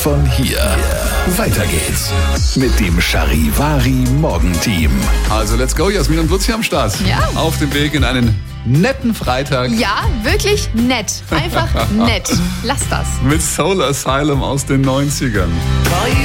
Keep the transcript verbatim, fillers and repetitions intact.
Von hier. Weiter geht's mit dem Charivari Morgenteam. Also let's go, Jasmin und Lutz hier am Start. Ja. Auf dem Weg in einen netten Freitag. Ja, wirklich nett. Einfach nett. Lass das. Mit Soul Asylum aus den neunzigern.